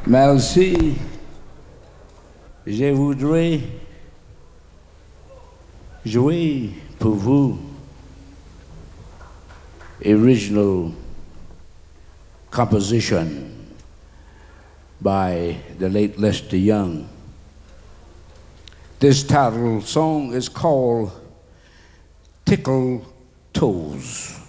Merci. Je voudrais jouer pour vous original composition by the late Lester Young. This title song is called Tickle Toes.